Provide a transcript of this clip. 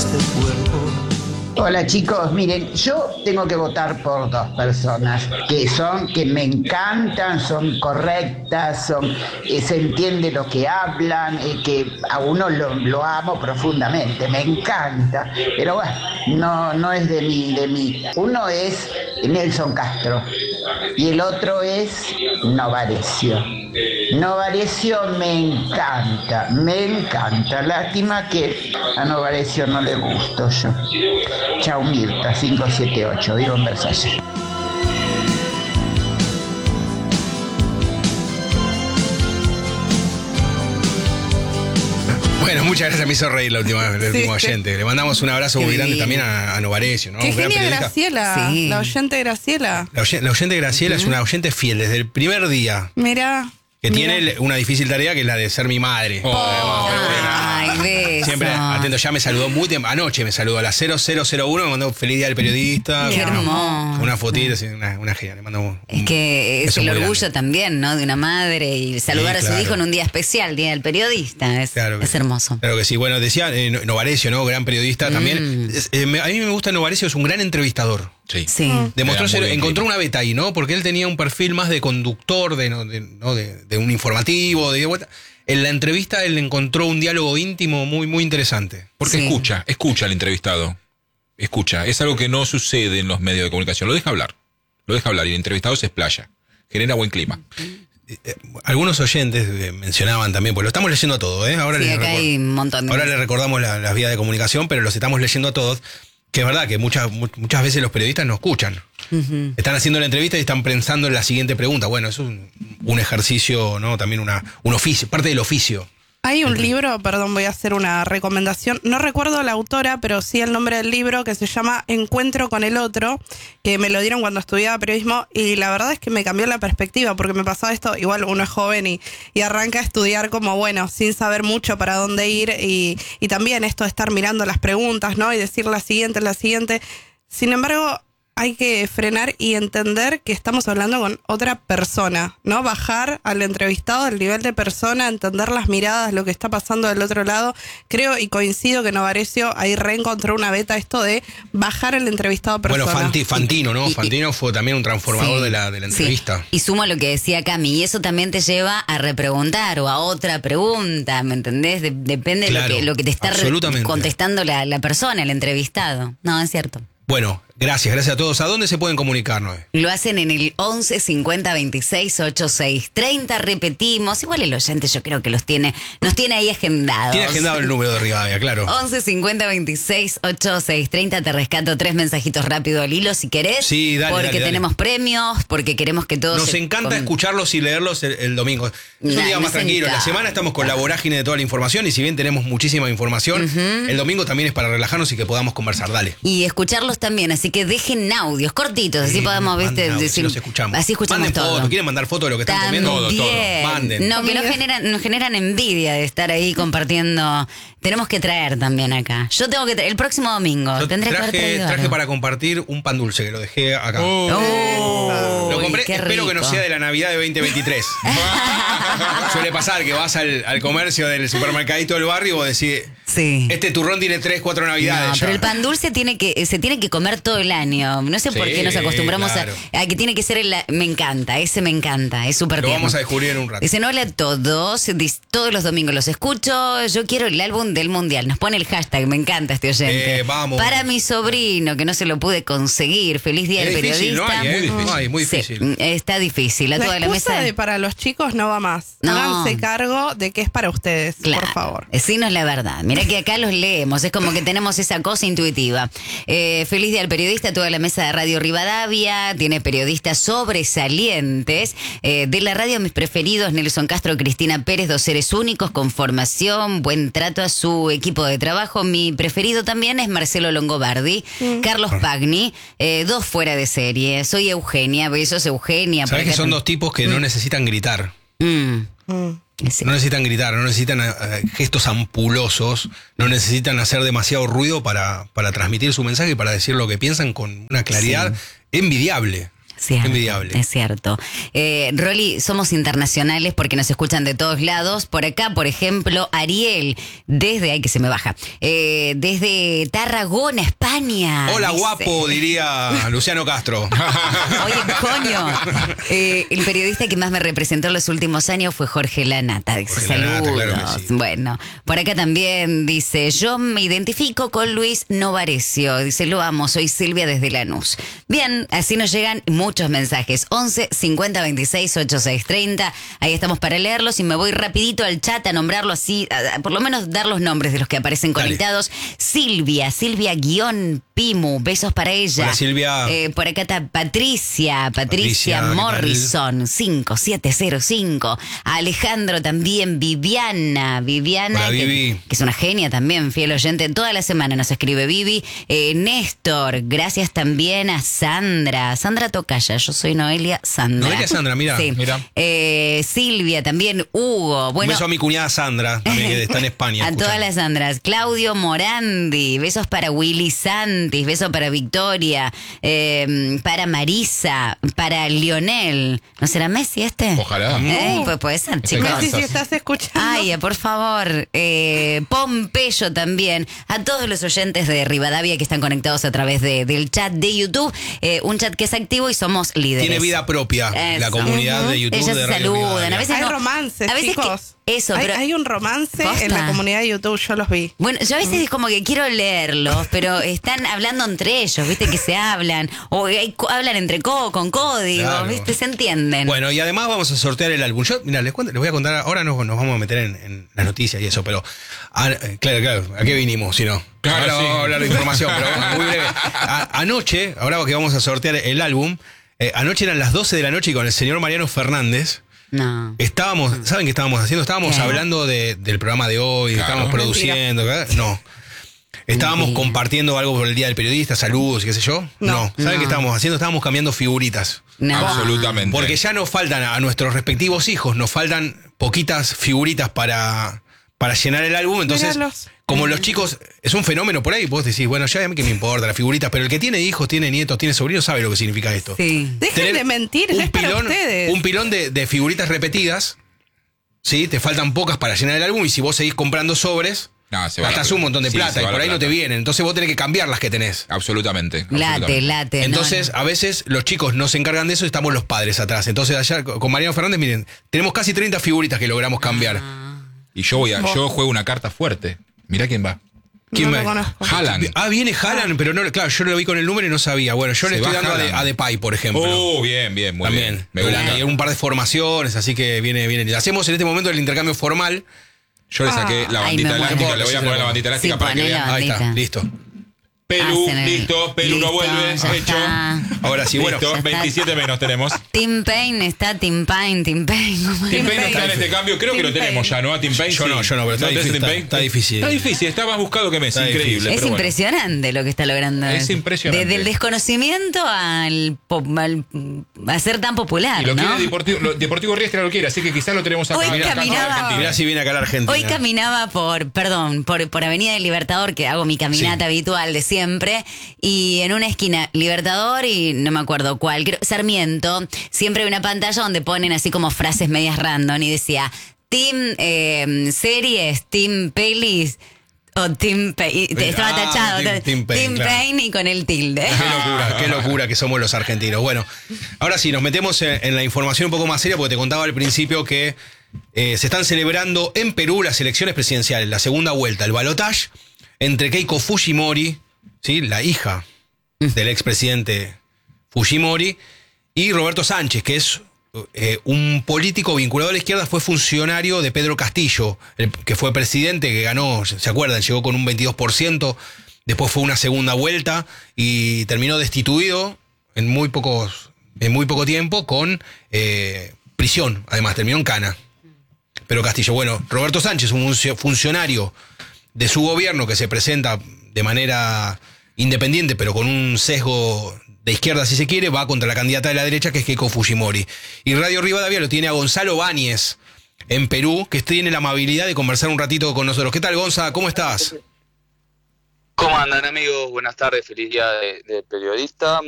este cuerpo. Hola chicos, miren, yo tengo que votar por dos personas que me encantan, son correctas, se entiende lo que hablan, que a uno lo amo profundamente, me encanta, pero bueno, no es de mí. Uno es Nelson Castro y el otro es Novarecio. Novarecio me encanta, lástima que a Novarecio no le gusto yo. Chau Mirta, 578, vivo en Versalles. Bueno, muchas gracias, me hizo reír el último oyente. Le mandamos un abrazo muy grande también a Novarecio, ¿no? Qué genia Graciela, sí. La oyente Graciela. La oyente Graciela es una oyente fiel desde el primer día. Mirá. Que tiene una difícil tarea que es la de ser mi madre. Siempre atento, ya me saludó muy temprano. Anoche me saludó a las 0001, me mandó feliz día del periodista. Qué hermoso. Una fotita, una genia. Le mando es que es el orgullo grande también, ¿no? De una madre y saludar a su hijo en un día especial, Día del Periodista. Es hermoso. Claro que sí. Bueno, decía Novarecio, ¿no? Gran periodista también. A mí me gusta Novarecio, es un gran entrevistador. Sí. Demostró encontró una beta ahí, ¿no? Porque él tenía un perfil más de conductor, de un informativo, en la entrevista él encontró un diálogo íntimo muy interesante. Porque escucha al entrevistado. Escucha. Es algo que no sucede en los medios de comunicación. Lo deja hablar y el entrevistado se explaya. Genera buen clima. Algunos oyentes mencionaban también, pues lo estamos leyendo a todos, ¿eh? Ahora acá hay un montón de ahora les recordamos las vías de comunicación, pero los estamos leyendo a todos. Que es verdad que muchas veces los periodistas no escuchan. Están haciendo la entrevista y están pensando en la siguiente pregunta. Bueno, es un ejercicio, ¿no? También un oficio, parte del oficio. Hay un libro, perdón, voy a hacer una recomendación. No recuerdo la autora, pero sí el nombre del libro, que se llama Encuentro con el Otro, que me lo dieron cuando estudiaba periodismo, y la verdad es que me cambió la perspectiva, porque me pasaba esto, igual uno es joven y arranca a estudiar como, bueno, sin saber mucho para dónde ir, y también esto de estar mirando las preguntas, ¿no? Y decir la siguiente. Sin embargo, hay que frenar y entender que estamos hablando con otra persona, ¿no? Bajar al entrevistado al nivel de persona, entender las miradas, lo que está pasando del otro lado. Creo y coincido que Novarecio ahí reencontró una beta esto de bajar al entrevistado persona. Bueno, Fantino, ¿no? Fantino fue también un transformador de la entrevista. Y sumo lo que decía Cami, y eso también te lleva a repreguntar o a otra pregunta, ¿me entendés? Depende de lo que te está contestando la persona, el entrevistado. No, es cierto. Bueno, gracias a todos. ¿A dónde se pueden comunicar, Noé? Lo hacen en el 11 50 26 86 30. Repetimos. Igual el oyente yo creo que nos tiene ahí agendados. Tiene agendado el número de Rivadavia, claro. 11 50 26 86 30. Te rescato 3 mensajitos rápido al hilo si querés. Sí, dale. Porque tenemos premios, porque queremos que todos... Nos encanta escucharlos y leerlos el domingo. Es un día más tranquilo. La semana estamos con la vorágine de toda la información y si bien tenemos muchísima información, el domingo también es para relajarnos y que que podamos conversar. Dale. Y escucharlos también, así que dejen audios cortitos, así podemos, decir, los escuchamos. Así escuchamos manden todo. Fotos, ¿quieren mandar fotos de lo que están comiendo? Todo. Manden. No, que nos generan envidia de estar ahí compartiendo. Tenemos que traer también acá. Yo tengo que traer, el próximo domingo, traje para compartir un pan dulce que lo dejé acá. Lo compré, espero que no sea de la Navidad de 2023. Suele pasar que vas al comercio del supermercadito del barrio y vos decís, este turrón tiene 3, 4 Navidades. No, pero el pan dulce se tiene que comer todo el año. No sé por qué nos acostumbramos a que tiene que ser me encanta, es súper tierno. Lo vamos a descubrir en un rato. Dicen hola a todos los domingos los escucho, yo quiero el álbum del mundial. Nos pone el hashtag, me encanta este oyente. Vamos. Para mi sobrino, que no se lo pude conseguir, feliz día del periodista. No hay, muy difícil. Está difícil, a toda la mesa. Para los chicos no va más. No. Háganse cargo de que es para ustedes, por favor. Decinos la verdad. Mirá que acá los leemos, es como que tenemos esa cosa intuitiva. Feliz día al periodista, toda la mesa de Radio Rivadavia, tiene periodistas sobresalientes. De la radio, mis preferidos, Nelson Castro, Cristina Pérez, 2 seres únicos, con formación, buen trato a su equipo de trabajo. Mi preferido también es Marcelo Longobardi, Carlos Pagni, 2 fuera de serie. Soy Eugenia, besos Eugenia. ¿Sabés que son 2 tipos que no necesitan gritar? No necesitan gritar, no necesitan gestos ampulosos, no necesitan hacer demasiado ruido para transmitir su mensaje y para decir lo que piensan con una claridad envidiable. Envidiable. Es cierto. Rolly, somos internacionales porque nos escuchan de todos lados. Por acá, por ejemplo, Ariel, desde Tarragona, España. Hola, dice. guapo, diría Luciano Castro. Oye, coño. El periodista que más me representó en los últimos años fue Jorge Lanata. Dice, Jorge saludos. Lanata, claro que sí. Bueno, por acá también dice, yo me identifico con Luis Novarecio. Dice, lo amo, soy Silvia desde Lanús. Bien, así nos llegan muchos mensajes. 11 50 26 86 30. Ahí estamos para leerlos y me voy rapidito al chat a nombrarlo así, por lo menos dar los nombres de los que aparecen conectados. Silvia Pimu, besos para ella. Hola, Silvia. Por acá está Patricia Morrison, 5705. Alejandro también, Viviana, Hola, Vivi. que es una genia también, fiel oyente. Toda la semana nos escribe Vivi. Néstor, gracias también a Sandra Tocaya, yo soy Noelia Sandra. Noelia Sandra, mira. Sí. Mira. Silvia también, Hugo. Bueno, Un beso a mi cuñada Sandra, también que está en España. a todas las Sandras. Claudio Morandi, besos para Willy Santis, besos para Victoria, para Marisa, para Lionel. ¿No será Messi este? Ojalá. Pues puede ser, chicos. Messi, si estás escuchando. Ay, por favor. Pompeyo también. A todos los oyentes de Rivadavia que están conectados a través del chat de YouTube. Un chat que es activo y somos líderes. Tiene vida propia la Eso. comunidad de YouTube. Ellas de se Radio saludan. Rivadavia. A veces Hay no- romances, a veces chicos. pero Hay un romance ¿Posta? en la comunidad de YouTube, yo los vi. bueno, yo a veces es como que quiero leerlos, pero están hablando entre ellos, ¿viste? Que se hablan. O hablan entre con código, Claro. ¿viste? Se entienden. Bueno, y además vamos a sortear el álbum. Yo, mira, les voy a contar, ahora nos vamos a meter en las noticias y eso, pero claro, ¿a qué vinimos si no? Claro, ahora sí. vamos a hablar de información, pero muy breve. Anoche, ahora que vamos a sortear el álbum, anoche eran las 12 de la noche y con el señor Mariano Fernández No. ¿saben qué estábamos haciendo? Estábamos ¿Qué? hablando del programa de hoy, Claro. estábamos produciendo, no. Estábamos Mentira. compartiendo algo por el Día del Periodista, saludos y qué sé yo. No. ¿Saben No. qué estábamos haciendo? Estábamos cambiando figuritas. No. Absolutamente. Porque ya nos faltan a nuestros respectivos hijos, nos faltan poquitas figuritas para llenar el álbum. Entonces, Míralos. como los chicos, es un fenómeno por ahí, vos decís, bueno, ya a mí que me importa las figuritas, pero el que tiene hijos, tiene nietos, tiene sobrinos, sabe lo que significa esto. Sí. Dejen Tener de mentir, es para ustedes. un pilón de figuritas repetidas, ¿sí? Te faltan pocas para llenar el álbum y si vos seguís comprando sobres, No, se va gastás la un montón de plata. Sí, plata se y va por la ahí no te plata. vienen. Entonces vos tenés que cambiar las que tenés. Absolutamente. Late. Entonces, a veces los chicos no se encargan de eso y estamos los padres atrás. Entonces, allá con Mariano Fernández, miren, tenemos casi 30 figuritas que logramos cambiar. Y yo juego una carta fuerte. Mirá quién va. ¿Quién No me- lo conozco. Haaland. Viene Haaland, pero no, claro, yo lo vi con el número y no sabía. Bueno, yo Se le estoy va dando Haaland. a Depay, por ejemplo. Oh, bien, muy También. bien. Me gusta. Y un par de formaciones, así que viene. Hacemos en este momento el intercambio formal. Yo le saqué la Ay, bandita me muero. elástica. Le voy a poner la bandita elástica Sí, para que ponela. vean. Ahí está, Bandita. listo. Perú, Hacen el- listo. Perú no Listo, vuelve. ya Hecho. está. Ahora sí, bueno. Listo, Ya está. 27 menos tenemos. Tim Payne está Tim Payne. Tim Payne no está en este cambio. Creo que lo Tim tenemos Payne. ya, ¿no? A Tim Payne. Yo sí. no, pero está tenés difícil, Tim Payne? está difícil. Está difícil, está más buscado que Messi. Está Increíble. difícil. Es pero bueno. impresionante lo que está logrando. Es impresionante. Desde el desconocimiento a ser tan popular, Y lo ¿no? quiere Deportivo Riestra lo quiere, así que quizás lo tenemos acá. Hoy Mirá, acá en caminaba- Argentina. Mirá si viene acá la Argentina. Hoy caminaba por Avenida del Libertador, que hago mi caminata habitual de siempre, y en una esquina Libertador y no me acuerdo cuál, creo, Sarmiento, siempre hay una pantalla donde ponen así como frases medias random y decía Team Series, Team Pelis o Team Payne. Estaba tachado. Team Payne, claro. Payne y con el tilde. Qué locura que somos los argentinos. Bueno, ahora sí, nos metemos en la información un poco más seria porque te contaba al principio que se están celebrando en Perú las elecciones presidenciales, la segunda vuelta, el balotaje entre Keiko Fujimori, ¿sí? La hija del expresidente Fujimori, y Roberto Sánchez, que es un político vinculado a la izquierda, fue funcionario de Pedro Castillo, que fue presidente, que ganó, ¿se acuerdan? Llegó con un 22%, después fue una segunda vuelta y terminó destituido en muy poco tiempo con prisión, además terminó en cana. Pero Castillo, bueno, Roberto Sánchez, un funcionario de su gobierno que se presenta de manera independiente, pero con un sesgo de izquierda, si se quiere, va contra la candidata de la derecha, que es Keiko Fujimori. Y Radio Rivadavia lo tiene a Gonzalo Báñez, en Perú, que tiene la amabilidad de conversar un ratito con nosotros. ¿Qué tal, Gonza? ¿Cómo estás? ¿Cómo andan, amigos? Buenas tardes, feliz día de periodista.